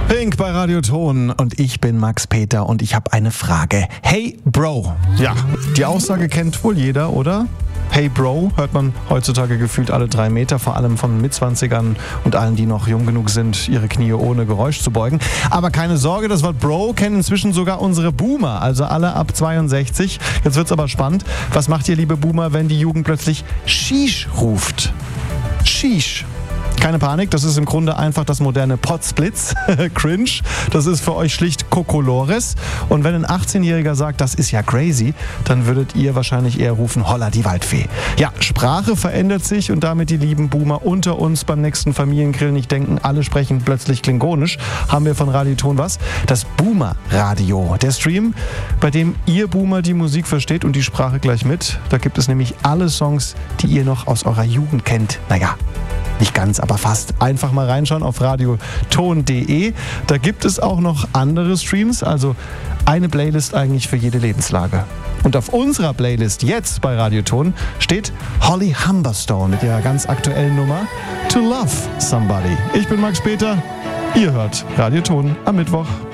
Pink bei Radio Ton und ich bin Max Peter und ich habe eine Frage. Hey Bro. Ja, die Aussage kennt wohl jeder, oder? Hey Bro hört man heutzutage gefühlt alle 3 Meter, vor allem von Mitzwanzigern und allen, die noch jung genug sind, ihre Knie ohne Geräusch zu beugen. Aber keine Sorge, das Wort Bro kennen inzwischen sogar unsere Boomer, also alle ab 62. Jetzt wird's aber spannend. Was macht ihr, liebe Boomer, wenn die Jugend plötzlich Sheesh ruft? Sheesh. Keine Panik, das ist im Grunde einfach das moderne Potsblitz. Cringe. Das ist für euch schlicht Kokolores. Und wenn ein 18-Jähriger sagt, das ist ja crazy, dann würdet ihr wahrscheinlich eher rufen, holla die Waldfee. Ja, Sprache verändert sich und damit die lieben Boomer unter uns beim nächsten Familiengrill nicht denken, alle sprechen plötzlich klingonisch, haben wir von Radio Ton was? Das Boomer-Radio. Der Stream, bei dem ihr Boomer die Musik versteht und die Sprache gleich mit. Da gibt es nämlich alle Songs, die ihr noch aus eurer Jugend kennt. Naja, nicht ganz, aber fast. Einfach mal reinschauen auf radioton.de. Da gibt es auch noch andere Streams, also eine Playlist eigentlich für jede Lebenslage. Und auf unserer Playlist jetzt bei Radioton steht Holly Humberstone mit ihrer ganz aktuellen Nummer To Love Somebody. Ich bin Max Peter, ihr hört Radioton am Mittwoch.